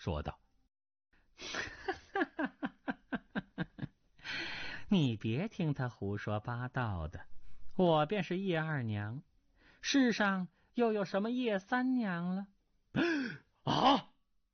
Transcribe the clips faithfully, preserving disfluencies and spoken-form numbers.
说道：“你别听他胡说八道的，我便是叶二娘，世上又有什么叶三娘了？” 啊！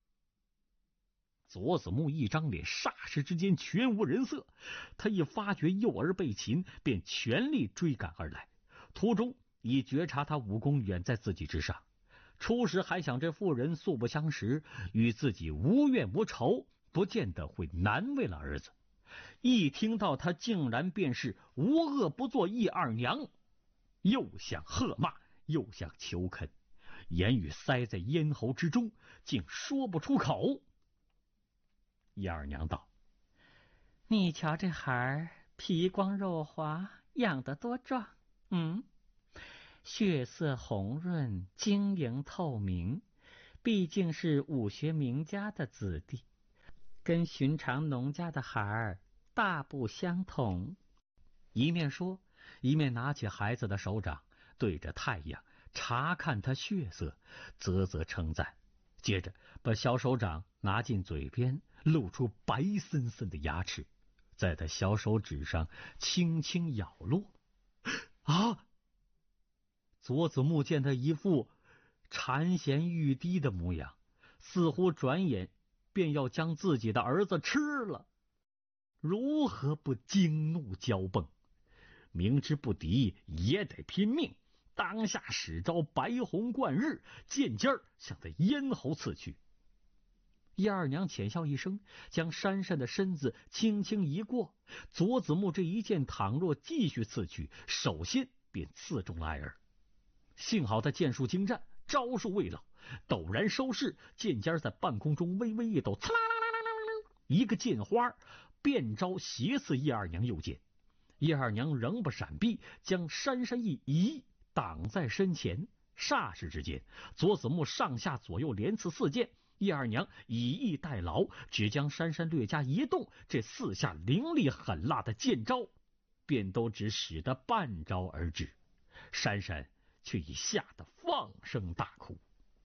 左子木一张脸霎时之间全无人色，他一发觉幼儿被擒，便全力追赶而来，途中已觉察他武功远在自己之上，初时还想这妇人素不相识，与自己无怨无仇，不见得会难为了儿子。一听到他竟然便是无恶不作叶二娘，又想喝骂又想求恳，言语塞在咽喉之中，竟说不出口。叶二娘道：“ 你瞧这孩儿皮光肉滑，养得多壮，嗯，血色红润，晶莹透明，毕竟是武学名家的子弟，跟寻常农家的孩儿大不相同。” 一面说，一面拿起孩子的手掌，对着太阳查看他血色，啧啧称赞，接着把小手掌拿进嘴边，露出白森森的牙齿，在他小手指上轻轻咬落。啊！左子木见他一副馋涎欲滴的模样，似乎转眼便要将自己的儿子吃了，如何不惊怒交蹦？明知不敌也得拼命，当下使招白虹贯日，剑尖向他咽喉刺去。叶二娘浅笑一声，将珊珊的身子轻轻一过，左子木这一剑倘若继续刺去，首先便刺中了爱儿。幸好他剑术精湛，招数未老，陡然收势，剑尖在半空中微微一抖，刺啦啦啦啦啦，一个剑花变招斜刺叶二娘右剑。叶二娘仍不闪避，将珊珊一移，挡在身前。霎时之间，左子木上下左右连刺四剑，叶二娘以逸待劳，只将珊珊略加一动，这四下凌厉狠辣的剑招便都只使得半招而至。珊珊却已吓得放声大哭。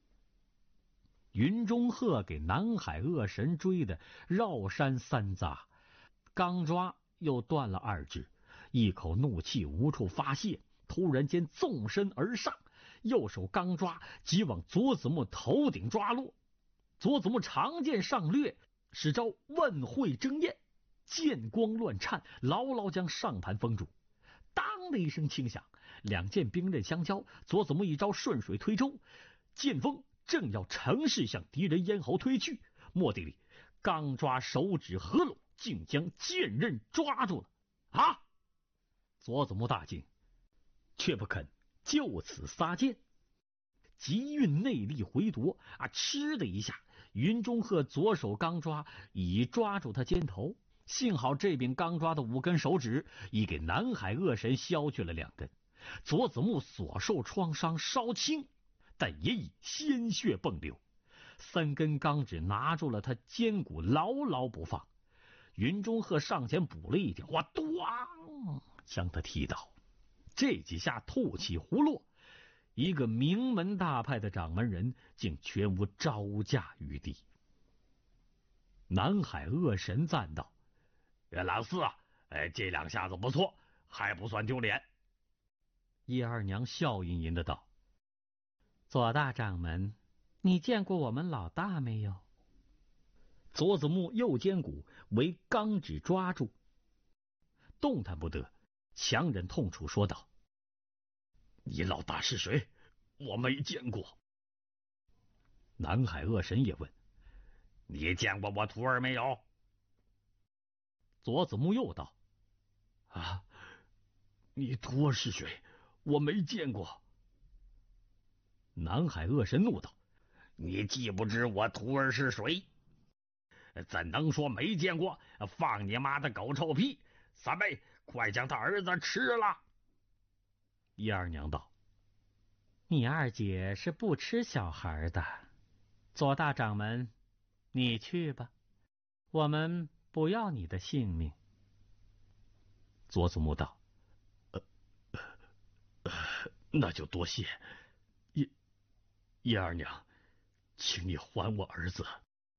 云中鹤给南海恶神追得绕山三匝，刚抓又断了二指，一口怒气无处发泄，突然间纵身而上，右手刚抓即往左子木头顶抓落。左子木长剑上掠，使招万会争艳，剑光乱颤，牢牢将上盘封住。当的一声轻响，两剑兵刃相交，左子木一招顺水推舟，剑锋正要乘势向敌人咽喉推去，蓦地里刚抓手指合拢，竟将剑刃抓住了。啊！左子木大惊，却不肯就此撒剑，急运内力回夺啊！嗤的一下，云中鹤左手刚抓已抓住他肩头，幸好这柄刚抓的五根手指已给南海恶神削去了两根。左子木所受创伤稍轻，但也已鲜血迸流，三根钢指拿住了他肩骨，牢牢不放。云中鹤上前补了一脚，哇，咣，将他踢倒。这几下吐气胡落，一个名门大派的掌门人竟全无招架余地。南海恶神赞道：“老四啊，哎，这两下子不错，还不算丢脸。”叶二娘笑吟吟的道：“ 左大掌门，你见过我们老大没有？” 左子木右肩骨为钢指抓住，动弹不得，强忍痛楚说道：“你老大是谁？我没见过。”南海恶神也问：“你见过我徒儿没有？”左子木又道：“啊，你徒儿是谁？我没见过。”南海恶神怒道：“你既不知我徒儿是谁，怎能说没见过？放你妈的狗臭屁！三妹，快将他儿子吃了！”叶二娘道：“ 你二姐是不吃小孩的，左大掌门，你去吧，我们不要你的性命。” 左子木道：“呃，呃，那就多谢叶叶二娘，请你还我儿子，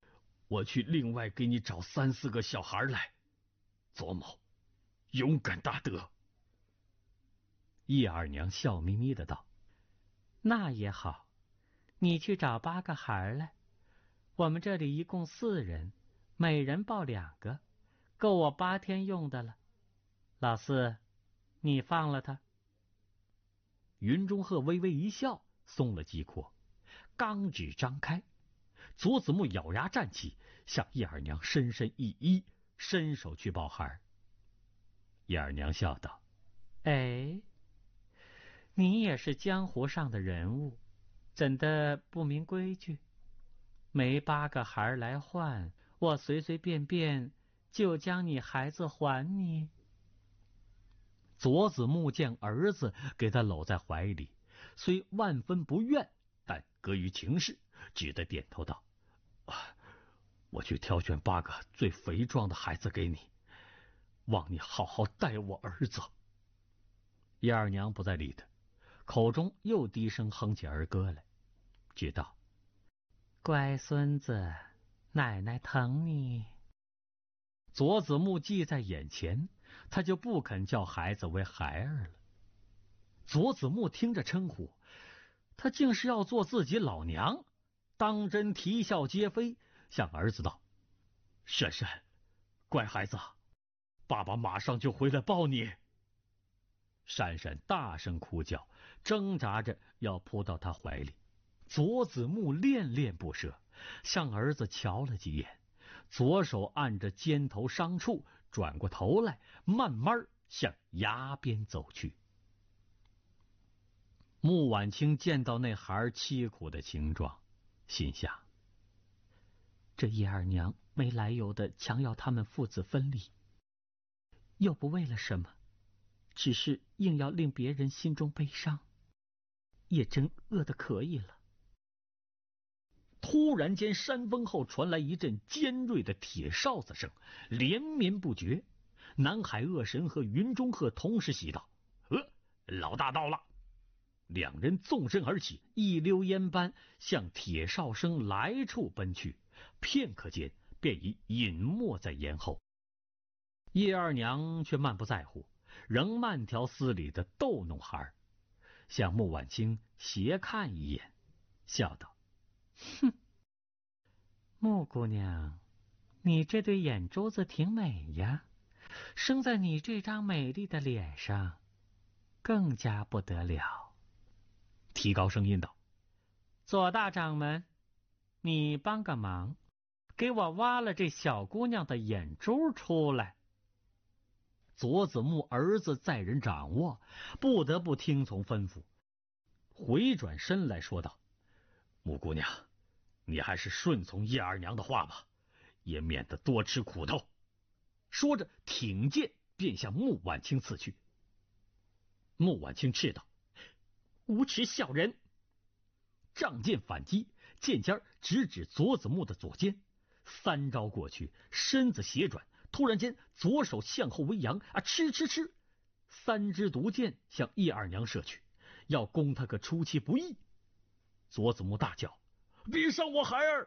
我去另外给你找三四个小孩来。左某勇敢大德。 叶二娘笑眯眯的道：“那也好，你去找八个孩来。我们这里一共四人，每人抱两个，够我八天用的了。老四，你放了他。” 云中鹤微微一笑，松了机括，钢指张开，左子木咬牙站起，向叶二娘深深一揖，伸手去抱孩。叶二娘笑道：“ 哎，你也是江湖上的人物，怎的不明规矩？没八个孩来换，我随随便便就将你孩子还你。” 左子木见儿子给他搂在怀里，虽万分不愿，但隔于情势，只得点头道：“啊，我去挑选八个最肥壮的孩子给你，望你好好待我儿子。”叶二娘不再理他，口中又低声哼起儿歌来，只道：“ 乖孙子，奶奶疼你。” 左子木记在眼前，他就不肯叫孩子为孩儿了。左子木听着称呼，他竟是要做自己老娘，当真啼笑皆非，向儿子道：“珊珊，乖孩子，爸爸马上就回来抱你。”珊珊大声哭叫，挣扎着要扑到他怀里。左子木恋恋不舍，向儿子瞧了几眼，左手按着肩头伤处，转过头来，慢慢向崖边走去。穆婉清见到那孩儿凄苦的情状，心想： 这叶二娘没来由的强要他们父子分离，又不为了什么，只是硬要令别人心中悲伤，也真恶得可以了。 突然间，山峰后传来一阵尖锐的铁哨子声，连绵不绝。南海恶神和云中鹤同时喜道：“呃，老大到了！”两人纵身而起，一溜烟般向铁哨声来处奔去，片刻间便已隐没在檐后。叶二娘却漫不在乎，仍慢条斯理的逗弄孩儿，向穆婉清斜看一眼，笑道：“ 哼，穆姑娘，你这对眼珠子挺美呀，生在你这张美丽的脸上，更加不得了。” 提高声音道：“ 左大掌门，你帮个忙，给我挖了这小姑娘的眼珠出来。” 左子木儿子在人掌握，不得不听从吩咐，回转身来说道：“穆姑娘，你还是顺从叶二娘的话吧，也免得多吃苦头。”说着挺剑便向穆婉清刺去。穆婉清斥道：“无耻小人！”仗剑反击，剑尖直指左子木的左肩。三招过去，身子斜转，突然间左手向后微扬，啊，嗤嗤嗤，三支毒箭向叶二娘射去，要攻他个出其不意。左子木大叫：“别伤我孩儿！”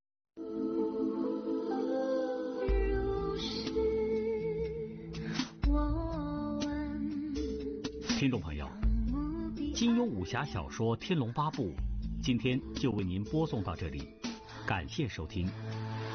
听众朋友，金庸武侠小说《天龙八部》今天就为您播送到这里，感谢收听。